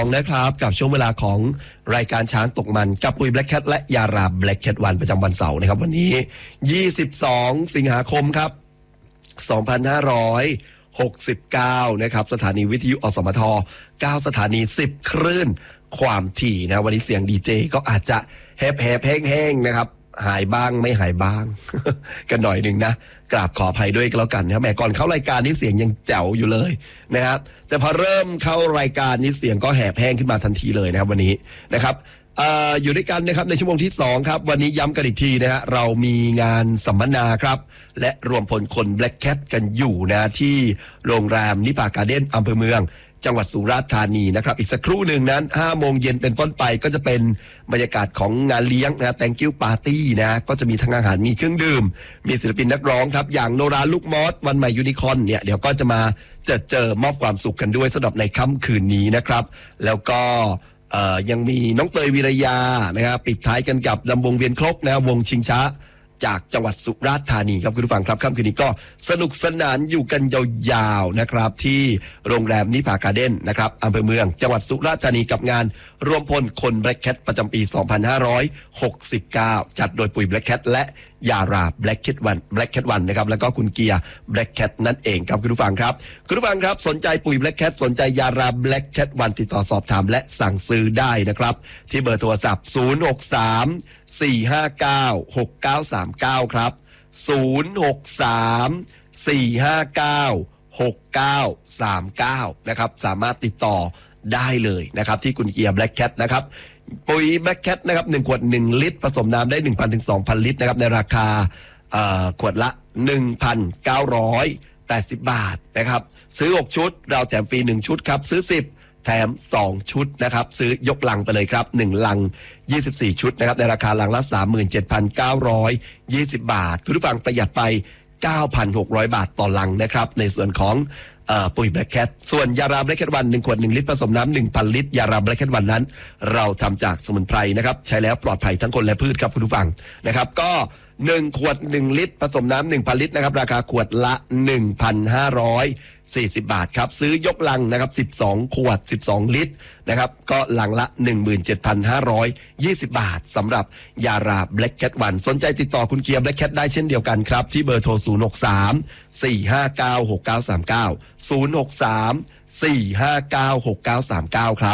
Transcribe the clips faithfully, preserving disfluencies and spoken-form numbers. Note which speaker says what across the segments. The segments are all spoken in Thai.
Speaker 1: นะครับกับช่วงเวลาของรายการช้างตกมันกับปุ๋ย Black Cat และยารา Black Cat วันประจำวันเสาร์นะครับวันนี้ยี่สิบสองสิงหาคมครับสองพันห้าร้อยหกสิบเก้านะครับสถานีวิทยุอสมทเก้าสถานีสิบคลื่นความถี่นะวันนี้เสียงดีเจก็อาจจะแหบๆแห้งๆนะครับหายบ้างไม่หายบ้าง กันหน่อยหนึ่งนะกราบขออภัยด้วยก็แล้วกันนะแหมก่อนเข้ารายการนี้เสียงยังแจ๋วอยู่เลยนะครับแต่พอเริ่มเข้ารายการนี้เสียงก็แหบแห้งขึ้นมาทันทีเลยนะครับวันนี้นะครับ อ, อยู่ด้วยกันนะครับในชั่วโมงที่สองครับวันนี้ย้ำกันอีกทีนะฮะเรามีงานสัมมนาครับและรวมพลคน Black Cat กันอยู่นะที่โรงแรมนิพาการ์เด้นอำเภอเมืองจังหวัดสุราษฎร์ธานีนะครับอีกสักครู่หนึ่งนั้นห้าโมงเย็นเป็นต้นไปก็จะเป็นบรรยากาศของงานเลี้ยงนะ Thank you Party นะก็จะมีทั้งอาหารมีเครื่องดื่มมีศิลปินนักร้องครับอย่างโนราลูกมอสวันใหม่ยูนิคอร์นเนี่ยเดี๋ยวก็จะมาเจอเจอมอบความสุขกันด้วยสำหรับในค่ำคืนนี้นะครับแล้วก็ยังมีน้องเตยวีรยานะครับปิดท้ายกันกับลำวงเวียนครกนะวงชิงช้าจากจังหวัดสุราษฎร์ธานีครับคุณผู้ฟังครับค่ำคืนนี้ก็สนุกสนานอยู่กันยาวๆนะครับที่โรงแรมนิพาการ์เด้นนะครับอำเภอเมืองจังหวัดสุราษฎร์ธานีกับงานรวมพลคน Black Cat ประจำปีสองพันห้าร้อยหกสิบเก้าจัดโดยปุ๋ย Black Cat และยารา Black Cat วัน Black Cat วันนะครับแล้วก็คุณเกียร์ Black Cat นั่นเองครับคุณผู้ฟังครับคุณผู้ฟังครับสนใจปุ๋ย Black Cat สนใจยารา Black Cat วันติดต่อสอบถามและสั่งซื้อได้นะครับที่เบอร์โทรศัพท์ศูนย์ หก สาม สี่ ห้า เก้า หก เก้า สาม เก้าครับศูนย์ หก สาม สี่ ห้า เก้า หก เก้า สาม เก้านะครับสามารถติดต่อได้เลยนะครับที่คุณเกียร์ Black Cat นะครับปุ๋ย Black Cat นะครับหนึ่งขวดหนึ่งลิตรผสมน้ำได้ หนึ่งพัน ถึง สองพัน ลิตรนะครับในราคาเอ่อขวดละ หนึ่งพันเก้าร้อยแปดสิบ บาทนะครับซื้อหกชุดเราแถมฟรีหนึ่งชุดครับซื้อสิบแถมสองชุดนะครับซื้อยกลังไปเลยครับหนึ่งลังยี่สิบสี่ชุดนะครับในราคาลังละ สามหมื่นเจ็ดพันเก้าร้อยยี่สิบ บาทคุณผู้ฟังประหยัดไป เก้าพันหกร้อย บาทต่อลังนะครับในส่วนของปุ๋ย Black Cat ส่วนยารา Black Cat วันหนึ่งขวดหนึ่งลิตรผสมน้ำ หนึ่งพัน ลิตรยารา Black Cat วันนั้นเราทำจากสมุนไพรนะครับใช้แล้วปลอดภัยทั้งคนและพืชครับคุณผู้ฟังนะครับก็หนึ่งขวดหนึ่งลิตรผสมน้ำ หนึ่งพัน ลิตรนะครับราคาขวดละ หนึ่งพันห้าร้อยสี่สิบ บาทครับซื้อยกลังนะครับสิบสองขวดสิบสองลิตรนะครับก็ลังละ หนึ่งหมื่นเจ็ดพันห้าร้อยยี่สิบ บาทสำหรับยารา Black Cat วันสนใจติดต่อคุณเกียร์ Black Cat ได้เช่นเดียวกันครับที่เบอร์โทรศูนย์ หก สาม สี่ ห้า เก้า หก เก้า สาม เก้า ศูนย์ หก สาม สี่ ห้า เก้า หก เก้า สาม เก้าครับ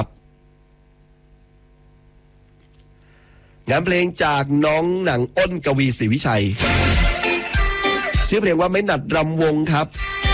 Speaker 1: งานเพลงจากน้องหนังอ้นกวีศรีวิชัยชื่อเพลงว่าไม่หนัดรำวงครับ